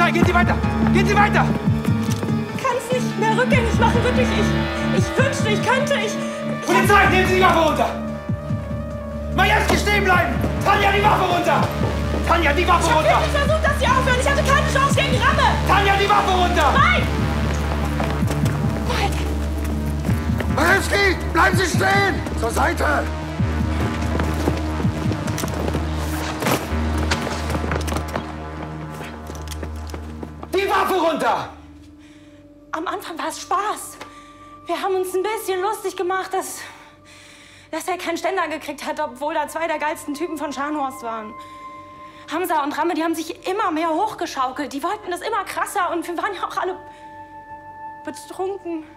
Polizei, gehen Sie weiter! Gehen Sie weiter! Ich kann es nicht mehr rückgängig machen, wirklich. Ich wünschte, ich könnte. Polizei, nehmen Sie die Waffe runter! Majewski, stehen bleiben! Tanja, die Waffe runter! Tanja, die Waffe runter! Ich habe wirklich versucht, dass Sie aufhören. Ich hatte keine Chance gegen Ramme. Tanja, die Waffe runter! Mike! Mike! Majewski, bleiben Sie stehen! Zur Seite! Die Waffe runter! Am Anfang war es Spaß. Wir haben uns ein bisschen lustig gemacht, dass er keinen Ständer gekriegt hat, obwohl da zwei der geilsten Typen von Scharnhorst waren. Hamza und Ramme, die haben sich immer mehr hochgeschaukelt. Die wollten das immer krasser und wir waren ja auch alle betrunken.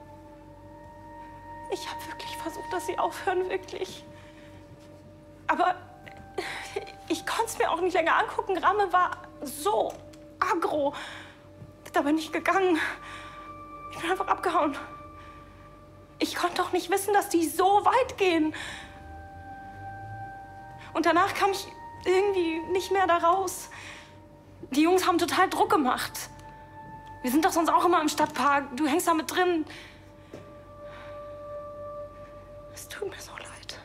Ich habe wirklich versucht, dass sie aufhören, wirklich. Aber ich konnte es mir auch nicht länger angucken. Ramme war so aggro. Ist aber nicht gegangen. Ich bin einfach abgehauen. Ich konnte doch nicht wissen, dass die so weit gehen. Und danach kam ich irgendwie nicht mehr da raus. Die Jungs haben total Druck gemacht. Wir sind doch sonst auch immer im Stadtpark. Du hängst da mit drin. Es tut mir so leid.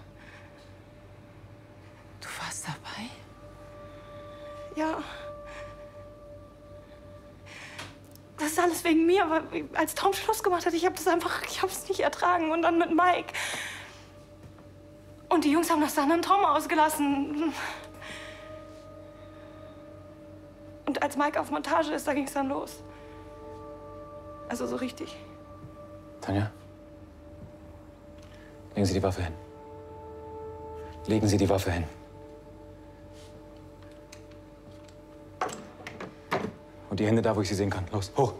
Du warst dabei? Ja. Das ist alles wegen mir, weil als Tom Schluss gemacht hat, ich habe es nicht ertragen. Und dann mit Mike. Und die Jungs haben das dann an Tom ausgelassen. Und als Mike auf Montage ist, da ging es dann los. Also so richtig. Tanja, legen Sie die Waffe hin. Legen Sie die Waffe hin. Und die Hände da, wo ich sie sehen kann. Los, hoch.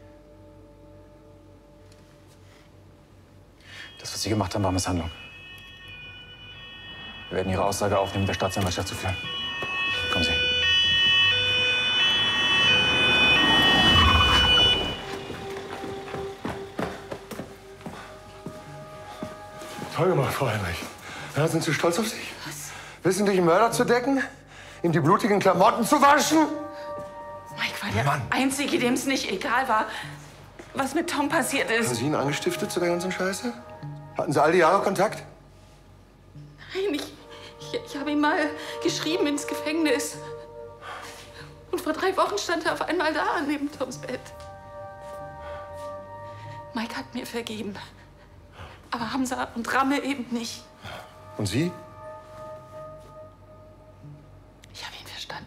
Das, was Sie gemacht haben, war Misshandlung. Wir werden Ihre Aussage aufnehmen, der Staatsanwaltschaft zu führen. Kommen Sie. Toll gemacht, Frau Heinrich. Ja, sind Sie stolz auf sich? Was? Wissen dich, einen Mörder zu decken? Ihm die blutigen Klamotten zu waschen? Mike war der Einzige, dem es nicht egal war, was mit Tom passiert ist. Haben Sie ihn angestiftet zu der ganzen Scheiße? Hatten Sie all die Jahre Kontakt? Nein, ich habe ihm mal geschrieben ins Gefängnis. Und vor 3 Wochen stand er auf einmal da neben Toms Bett. Mike hat mir vergeben. Aber Hamza und Ramme eben nicht. Und Sie? Ich habe ihn verstanden.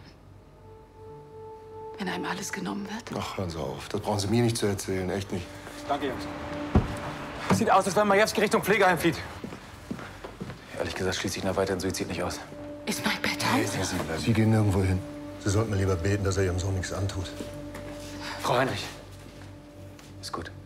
Wenn einem alles genommen wird. Ach, hören Sie auf. Das brauchen Sie mir nicht zu erzählen. Echt nicht. Danke, Jungs. Sieht aus, als wenn Majewski Richtung Pflegeheim flieht. Ehrlich gesagt schließe ich nach weiteren Suizid nicht aus. Ist Mike bei Tom? Sie gehen nirgendwo hin. Sie sollten mir lieber beten, dass er Ihrem Sohn nichts antut. Frau Heinrich. Ist gut.